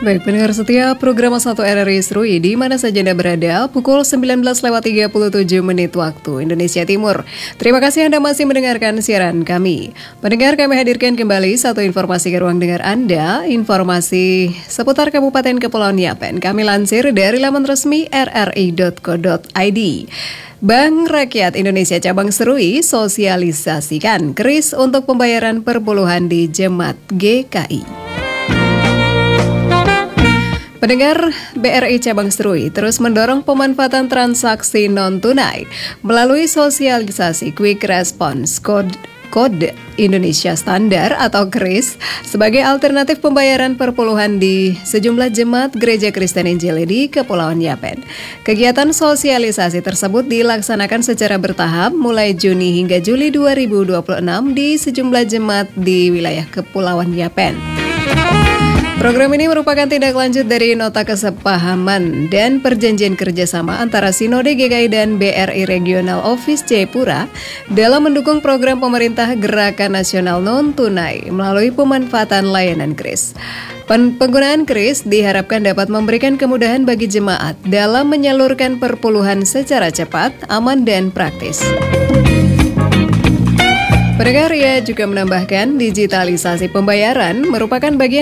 Baik, pendengar setia program 1 RRI Serui di mana saja Anda berada, pukul 19.37 menit waktu Indonesia Timur. Terima kasih Anda masih mendengarkan siaran kami. Pendengar, kami hadirkan kembali satu informasi ke ruang dengar Anda, informasi seputar Kabupaten Kepulauan Yapen. Kami lansir dari laman resmi rri.co.id. Bank Rakyat Indonesia Cabang Serui sosialisasikan kris untuk pembayaran perpuluhan di Jemaat GKI. Pendengar, BRI Cabang Serui terus mendorong pemanfaatan transaksi non-tunai melalui sosialisasi Quick Response Code Indonesia Standar atau KRIS sebagai alternatif pembayaran perpuluhan di sejumlah jemaat Gereja Kristen Injili di Kepulauan Yapen. Kegiatan sosialisasi tersebut dilaksanakan secara bertahap mulai Juni hingga Juli 2026 di sejumlah jemaat di wilayah Kepulauan Yapen. Program ini merupakan tindak lanjut dari nota kesepahaman dan perjanjian kerjasama antara Sinode GKI dan BRI Regional Office Jayapura dalam mendukung program pemerintah Gerakan Nasional Non-Tunai melalui pemanfaatan layanan KRIS. Penggunaan KRIS diharapkan dapat memberikan kemudahan bagi jemaat dalam menyalurkan perpuluhan secara cepat, aman, dan praktis. Pendengar, ia juga menambahkan digitalisasi pembayaran merupakan bagian